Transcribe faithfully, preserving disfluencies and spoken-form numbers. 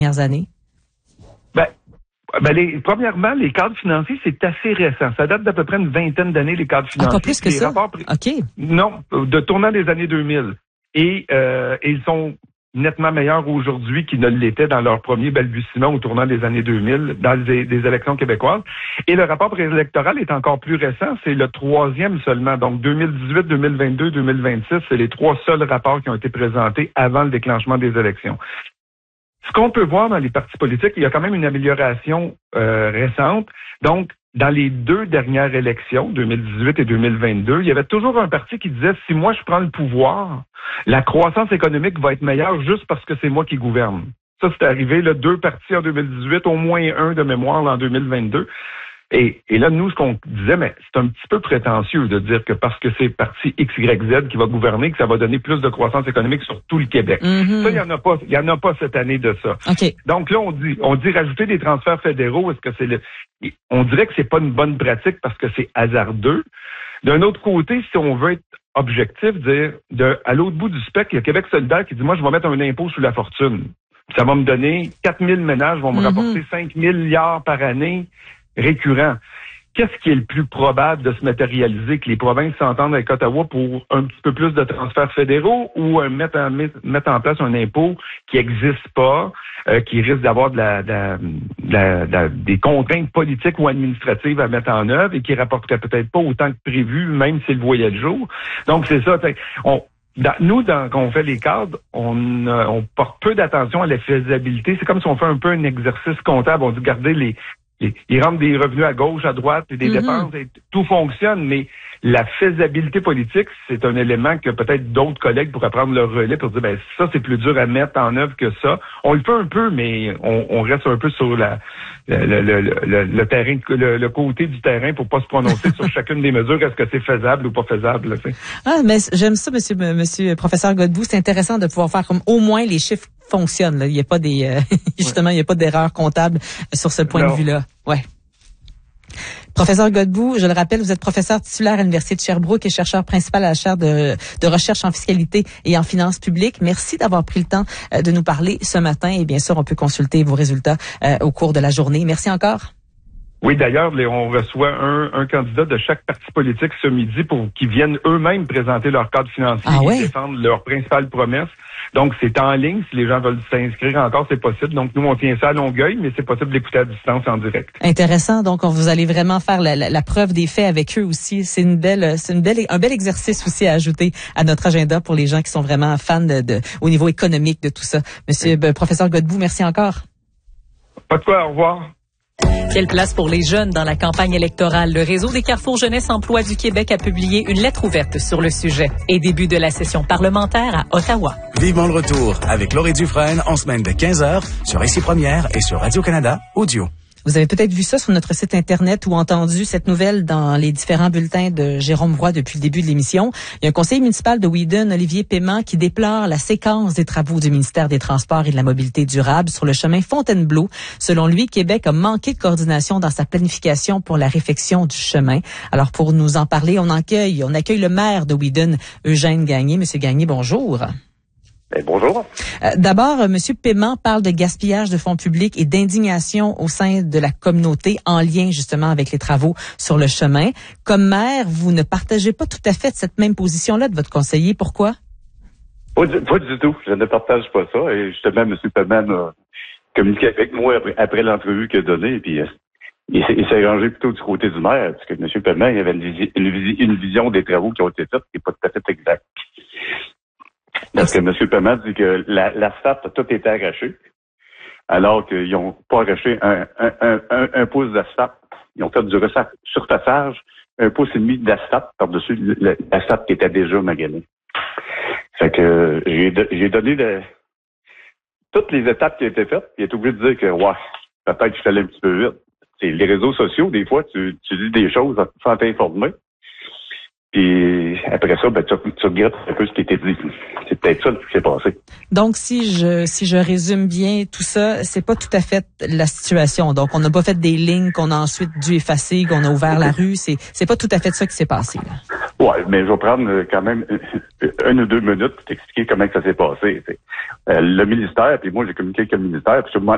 dernières années? Ben, ben les, premièrement, les cadres financiers, c'est assez récent. Ça date d'à peu près une vingtaine d'années, les cadres financiers. Ah, pas plus que les ça? Rapports, OK. Non, de tournant des années deux mille. Et, euh, et ils sont nettement meilleurs aujourd'hui qu'ils ne l'étaient dans leur premier balbutiement au tournant des années deux mille, dans des, des élections québécoises. Et le rapport préélectoral est encore plus récent, c'est le troisième seulement. Donc deux mille dix-huit, deux mille vingt-deux, deux mille vingt-six, c'est les trois seuls rapports qui ont été présentés avant le déclenchement des élections. Ce qu'on peut voir dans les partis politiques, il y a quand même une amélioration euh, récente. Donc, dans les deux dernières élections, deux mille dix-huit et deux mille vingt-deux, il y avait toujours un parti qui disait « Si moi je prends le pouvoir, la croissance économique va être meilleure juste parce que c'est moi qui gouverne. » Ça, c'est arrivé, là, deux partis en deux mille dix-huit, au moins un de mémoire là, en deux mille vingt-deux. Et, et là, nous, ce qu'on disait, mais c'est un petit peu prétentieux de dire que parce que c'est parti X Y Z qui va gouverner, que ça va donner plus de croissance économique sur tout le Québec. Mm-hmm. Ça, il y en a pas, il y en a pas cette année de ça. Okay. Donc là, on dit, on dit rajouter des transferts fédéraux. Est-ce que c'est le, on dirait que c'est pas une bonne pratique parce que c'est hasardeux. D'un autre côté, si on veut être objectif, dire, de, à l'autre bout du spectre, il y a Québec solidaire qui dit, moi, je vais mettre un impôt sur la fortune. Ça va me donner quatre mille ménages, vont me mm-hmm. rapporter cinq milliards par année. Récurrent. Qu'est-ce qui est le plus probable de se matérialiser, que les provinces s'entendent avec Ottawa pour un petit peu plus de transferts fédéraux ou euh, mettre, en, mettre en place un impôt qui n'existe pas, euh, qui risque d'avoir de la, de, la, de, la, de la, des contraintes politiques ou administratives à mettre en œuvre et qui rapporterait peut-être pas autant que prévu, même s'il voyait le jour. Donc, c'est ça. On, Dans, nous, dans, quand on fait les cadres, on, euh, on porte peu d'attention à la faisabilité. C'est comme si on fait un peu un exercice comptable. On dit, regardez les Ils rentrent des revenus à gauche, à droite, et des mm-hmm. dépenses, et tout fonctionne, mais la faisabilité politique, c'est un élément que peut-être d'autres collègues pourraient prendre le relais pour dire, ben ça, c'est plus dur à mettre en œuvre que ça. On le fait un peu, mais on, on reste un peu sur la, le, le, le, le terrain, le, le côté du terrain pour pas se prononcer sur chacune des mesures. Est-ce que c'est faisable ou pas faisable? Là, ah, mais j'aime ça, monsieur, monsieur professeur Godbout. C'est intéressant de pouvoir faire comme au moins les chiffres fonctionnent. Là. Il n'y a pas des, euh, justement, il n'y a pas d'erreur comptable sur ce point non. de vue-là. Ouais. Professeur Godbout, je le rappelle, vous êtes professeur titulaire à l'Université de Sherbrooke et chercheur principal à la chaire de, de recherche en fiscalité et en finances publiques. Merci d'avoir pris le temps euh, de nous parler ce matin et bien sûr, on peut consulter vos résultats euh, au cours de la journée. Merci encore. Oui, d'ailleurs, on reçoit un, un candidat de chaque parti politique ce midi pour qu'ils viennent eux-mêmes présenter leur cadre financier ah ouais? et défendre leurs principales promesses. Donc, c'est en ligne. Si les gens veulent s'inscrire encore, c'est possible. Donc, nous, on tient ça à Longueuil, mais c'est possible d'écouter à distance en direct. Intéressant. Donc, vous allez vraiment faire la, la, la preuve des faits avec eux aussi. C'est une belle, c'est une belle, un bel exercice aussi à ajouter à notre agenda pour les gens qui sont vraiment fans de, de au niveau économique de tout ça. Monsieur oui. Professeur Godbout, merci encore. Pas de quoi. Au revoir. Quelle place pour les jeunes dans la campagne électorale? Le réseau des Carrefours Jeunesse Emploi du Québec a publié une lettre ouverte sur le sujet. Et début de la session parlementaire à Ottawa. Vivement le retour avec Laurie Dufresne en semaine de quinze heures sur Ici Première et sur Radio-Canada Audio. Vous avez peut-être vu ça sur notre site Internet ou entendu cette nouvelle dans les différents bulletins de Jérôme Roy depuis le début de l'émission. Il y a un conseiller municipal de Wheaton, Olivier Paiement, qui déplore la séquence des travaux du ministère des Transports et de la Mobilité durable sur le chemin Fontainebleau. Selon lui, Québec a manqué de coordination dans sa planification pour la réfection du chemin. Alors, pour nous en parler, on accueille, on accueille le maire de Wheaton, Eugène Gagné. Monsieur Gagné, bonjour. Eh, bonjour. Euh, D'abord, euh, Monsieur Paiement parle de gaspillage de fonds publics et d'indignation au sein de la communauté en lien justement avec les travaux sur le chemin. Comme maire, vous ne partagez pas tout à fait cette même position-là de votre conseiller. Pourquoi? Pas du, pas du tout. Je ne partage pas ça. Et justement, M. Paiement a communiqué avec moi après, après l'entrevue qu'il a donnée. Puis, euh, il, il s'est rangé plutôt du côté du maire, parce que M. Paiement il avait une, une, une vision des travaux qui ont été faits qui n'est pas tout à fait exacte. Parce que M. Paiement dit que la, l'asphalte a tout été arraché, alors qu'ils n'ont pas arraché un, un, un, un, un pouce d'asphalte. Ils ont fait du surfaçage, un pouce et demi d'asphalte par-dessus l'asphalte qui était déjà magané. Fait que j'ai, j'ai donné le, toutes les étapes qui ont été faites, puis il est obligé de dire que, ouais, peut-être que je suis allé un petit peu vite. C'est les réseaux sociaux, des fois, tu, tu dis des choses sans t'informer. Puis après ça, ben, tu, tu regrettes un peu ce qui était dit. C'est peut-être ça qui s'est passé. Donc, si je si je résume bien tout ça, c'est pas tout à fait la situation. Donc, on n'a pas fait des lignes qu'on a ensuite dû effacer, qu'on a ouvert la rue. C'est c'est pas tout à fait ça qui s'est passé. Là. Ouais, mais je vais prendre quand même une ou deux minutes pour t'expliquer comment ça s'est passé. Euh, le ministère, puis moi j'ai communiqué avec le ministère, puis moi,